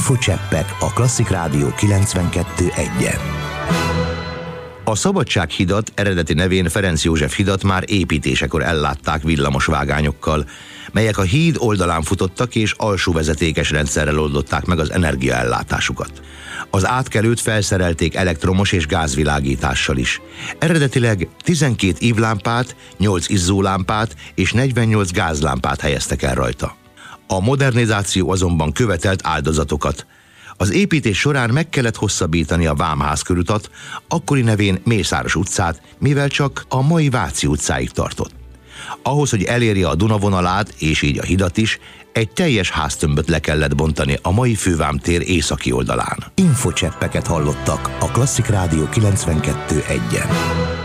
Infocseppek a Klasszik Rádió 92.1-en. A Szabadsághidat, eredeti nevén Ferenc József hidat már építésekor ellátták villamos vágányokkal, melyek a híd oldalán futottak és alsó vezetékes rendszerrel oldották meg az energiaellátásukat. Az átkelőt felszerelték elektromos és gázvilágítással is. Eredetileg 12 ívlámpát, 8 izzólámpát és 48 gázlámpát helyeztek el rajta. A modernizáció azonban követelt áldozatokat. Az építés során meg kellett hosszabbítani a Vámház körutat, akkori nevén Mészáros utcát, mivel csak a mai Váci utcáig tartott. Ahhoz, hogy elérje a Duna vonalát, és így a hidat is, egy teljes háztömböt le kellett bontani a mai Fővám tér északi oldalán. Infocseppeket hallottak a Klasszik Rádió 92.1-en.